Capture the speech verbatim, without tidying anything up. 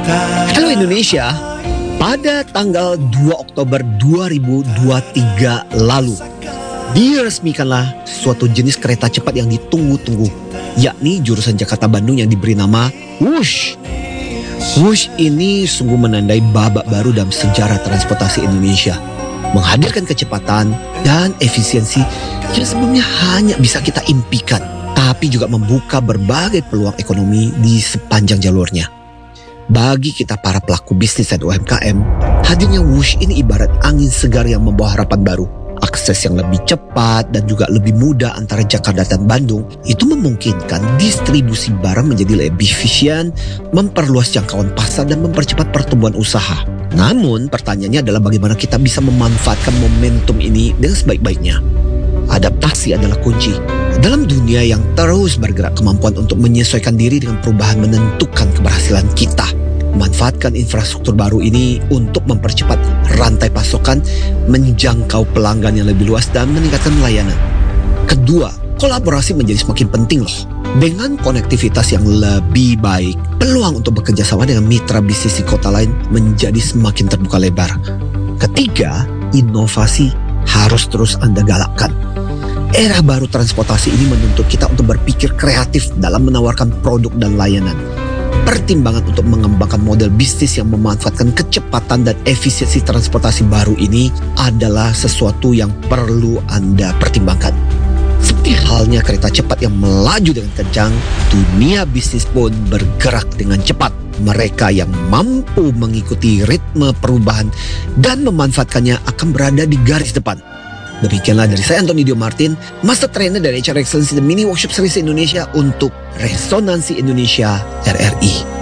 Halo Indonesia, pada tanggal dua Oktober dua ribu dua puluh tiga lalu diresmikanlah suatu jenis kereta cepat yang ditunggu-tunggu, yakni jurusan Jakarta-Bandung yang diberi nama Wush. Wush ini sungguh menandai babak baru dalam sejarah transportasi Indonesia, menghadirkan kecepatan dan efisiensi yang sebelumnya hanya bisa kita impikan, tapi juga membuka berbagai peluang ekonomi di sepanjang jalurnya. Bagi kita para pelaku bisnis dan U M K M, hadirnya Wush ini ibarat angin segar yang membawa harapan baru. Akses yang lebih cepat dan juga lebih mudah antara Jakarta dan Bandung itu memungkinkan distribusi barang menjadi lebih efisien, memperluas jangkauan pasar dan mempercepat pertumbuhan usaha. Namun pertanyaannya adalah bagaimana kita bisa memanfaatkan momentum ini dengan sebaik-baiknya. Adaptasi adalah kunci. Dalam dunia yang terus bergerak, kemampuan untuk menyesuaikan diri dengan perubahan menentukan keberhasilan kita. Manfaatkan infrastruktur baru ini untuk mempercepat rantai pasokan, menjangkau pelanggan yang lebih luas dan meningkatkan layanan. Kedua, kolaborasi menjadi semakin penting loh. Dengan konektivitas yang lebih baik, peluang untuk bekerja sama dengan mitra bisnis di kota lain menjadi semakin terbuka lebar. Ketiga, inovasi harus terus Anda galakkan. Era baru transportasi ini menuntut kita untuk berpikir kreatif dalam menawarkan produk dan layanan. Pertimbangan untuk mengembangkan model bisnis yang memanfaatkan kecepatan dan efisiensi transportasi baru ini adalah sesuatu yang perlu Anda pertimbangkan. Seperti halnya kereta cepat yang melaju dengan kencang, dunia bisnis pun bergerak dengan cepat. Mereka yang mampu mengikuti ritme perubahan dan memanfaatkannya akan berada di garis depan. Demikianlah dari saya Antoni Dio Martin, Master Trainer dari H R Excellence The Mini Workshop Series Indonesia untuk Resonansi Indonesia R R I.